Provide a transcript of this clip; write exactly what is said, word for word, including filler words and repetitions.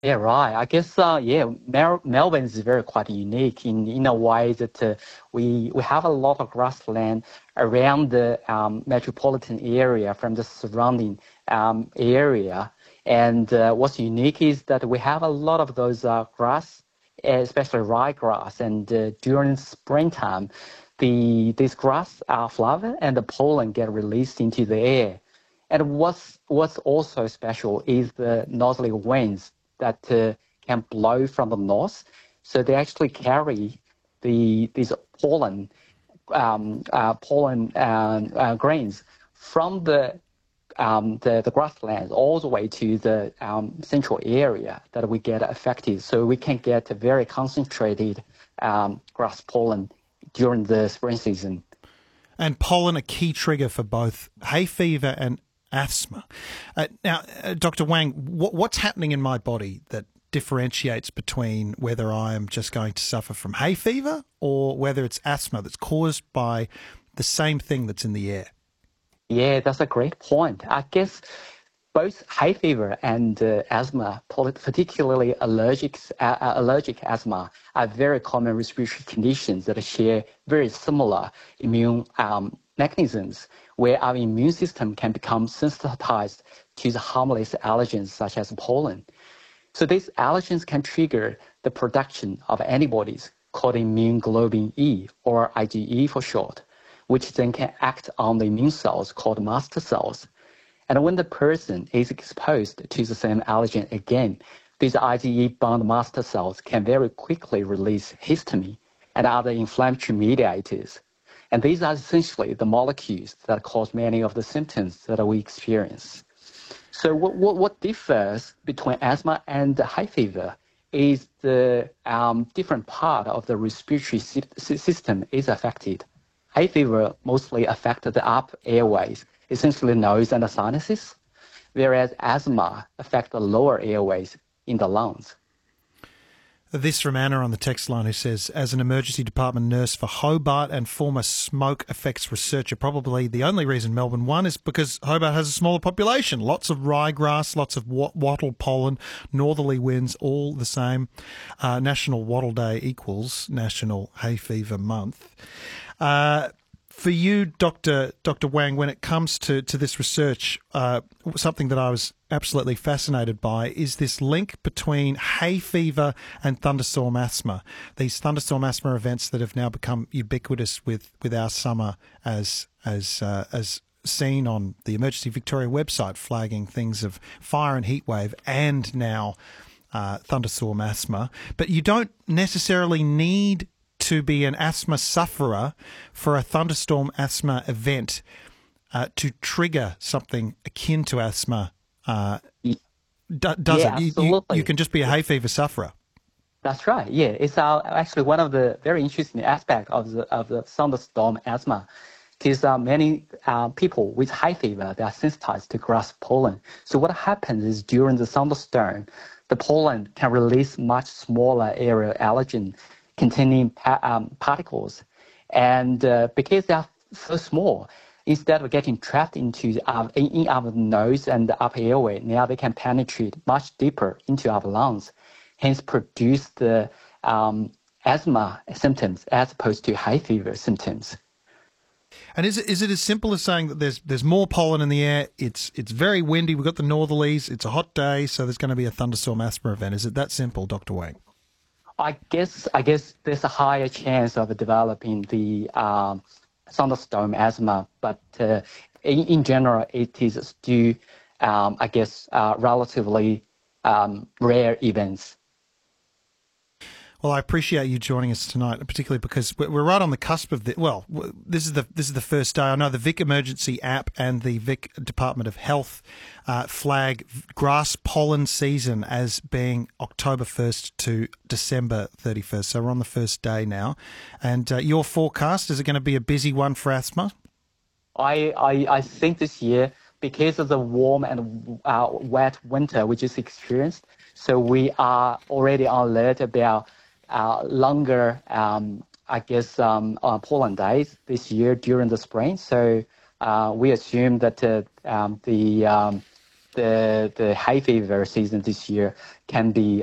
Yeah, right. I guess, uh, yeah, Mel Melbourne is very quite unique in in a way that uh, we we have a lot of grassland around the um, metropolitan area from the surrounding um, area. And uh, what's unique is that we have a lot of those uh, grass, especially ryegrass. And uh, during springtime, the this grass uh, flower and the pollen get released into the air. And what's what's also special is the northerly winds that uh, can blow from the north. So they actually carry the these pollen um, uh, pollen uh, uh, grains from the um, the, the grasslands all the way to the um, central area that we get affected. So we can get a very concentrated um, grass pollen during the spring season. And pollen a key trigger for both hay fever and asthma. Uh, now, uh, Doctor Wang, what, what's happening in my body that differentiates between whether I am just going to suffer from hay fever or whether it's asthma that's caused by the same thing that's in the air? Yeah, that's a great point. I guess both hay fever and uh, asthma, particularly allergic, uh, allergic asthma, are very common respiratory conditions that share very similar immune um, mechanisms, where our immune system can become sensitized to the harmless allergens such as pollen. So these allergens can trigger the production of antibodies called immune globulin E, or IgE for short, which then can act on the immune cells called mast cells. And when the person is exposed to the same allergen again, these IgE-bound mast cells can very quickly release histamine and other inflammatory mediators. And these are essentially the molecules that cause many of the symptoms that we experience. So what, what, what differs between asthma and hay fever is the um, different part of the respiratory sy- system is affected. Hay fever mostly affects the upper airways, essentially nose and the sinuses, whereas asthma affects the lower airways in the lungs. This from Anna on the text line, who says, as an emergency department nurse for Hobart and former smoke effects researcher, probably the only reason Melbourne won is because Hobart has a smaller population. Lots of ryegrass, lots of wattle pollen, northerly winds, all the same. Uh, National Wattle Day equals National Hay Fever Month. Uh, For you, Doctor Doctor Wang, when it comes to, to this research, uh, something that I was absolutely fascinated by is this link between hay fever and thunderstorm asthma. These thunderstorm asthma events that have now become ubiquitous with, with our summer, as as uh, as seen on the Emergency Victoria website, flagging things of fire and heat wave, and now uh, thunderstorm asthma. But you don't necessarily need to be an asthma sufferer for a thunderstorm asthma event uh, to trigger something akin to asthma. Uh, do, does yeah, it? You, absolutely. you, you can just be a hay fever sufferer. That's right. Yeah, it's uh, actually one of the very interesting aspects of the of the thunderstorm asthma, because uh, many uh, people with hay fever, they are sensitized to grass pollen. So what happens is during the thunderstorm, the pollen can release much smaller area allergen containing pa- um, particles, and uh, because they are so small, instead of getting trapped into our, in, in our nose and the upper airway, now they can penetrate much deeper into our lungs, hence produce the um, asthma symptoms as opposed to hay fever symptoms. And is it is it as simple as saying that there's there's more pollen in the air? It's it's very windy. We've got the northerlies. It's a hot day, so there's going to be a thunderstorm asthma event. Is it that simple, Doctor Wang? I guess I guess there's a higher chance of developing the um, thunderstorm asthma, but uh, in, in general, it is still, um, I guess, uh, relatively um, rare events. Well, I appreciate you joining us tonight, particularly because we're right on the cusp of the. Well, this is the this is the first day. I know the Vic Emergency app and the Vic Department of Health uh, flag grass pollen season as being October first to December thirty-first. So we're on the first day now. And uh, your forecast, is it going to be a busy one for asthma? I I, I think this year, because of the warm and uh, wet winter we just experienced, so we are already on alert about Uh, longer, um, I guess, um, uh, pollen days this year during the spring. So uh, we assume that uh, um, the um, the the hay fever season this year can be